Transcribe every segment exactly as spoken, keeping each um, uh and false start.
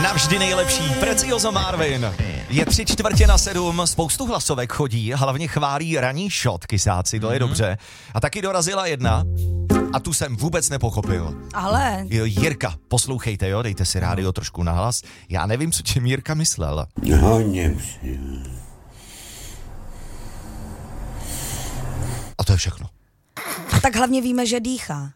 Navždy nejlepší, Precioso Marvin. Je tři čtvrtě na sedm, spoustu hlasovek chodí, hlavně chválí ranní shot, kysáci, to je mm-hmm. dobře. A taky dorazila jedna, a tu jsem vůbec nepochopil. Ale... Jo, Jirka, poslouchejte, jo, dejte si rádio trošku nahlas. Já nevím, co tím Jirka myslel. Hodně přijel. A to je všechno. A tak hlavně víme, že dýchá.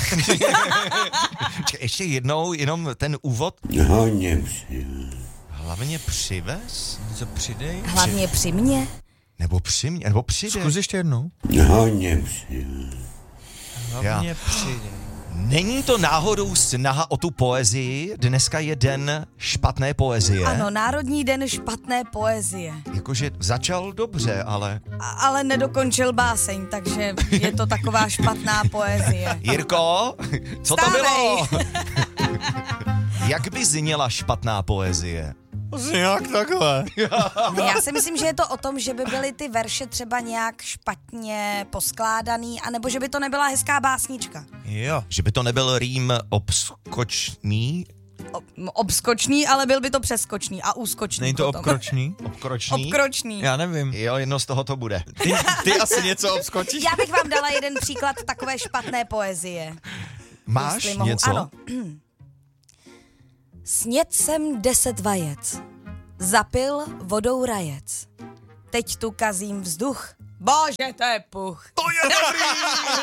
Ještě jednou, jenom ten úvod. Hodně přijel. Hlavně přivez? Co přidej? Hlavně při mně. Nebo při mě, nebo přidej. Zkus ještě jednou. Hodně přijel. Hlavně Já. přidej. Není to náhodou snaha o tu poezii? Dneska je den špatné poezie. Ano, Národní den špatné poezie. Jakože začal dobře, ale... A, ale nedokončil báseň, takže je to taková špatná poezie. Jirko, co to Stávej. bylo? Jak by zněla špatná poezie? Jak takhle? Ne, já si myslím, že je to o tom, že by byly ty verše třeba nějak špatně poskládaný, anebo že by to nebyla hezká básnička. Jo. Že by to nebyl rým obskočný? Ob, obskočný, ale byl by to přeskočný a úskočný. Není to potom. obkročný? Obkročný? Obkročný. Já nevím. Jo, jedno z toho to bude. Ty, ty asi něco obskočíš? Já bych vám dala jeden příklad takové špatné poezie. Máš Jestli mohu. něco? Ano. Sněd jsem deset vajec, zapil vodou rajec. Teď tu kazím vzduch. Bože, to je puch. To je dobrý!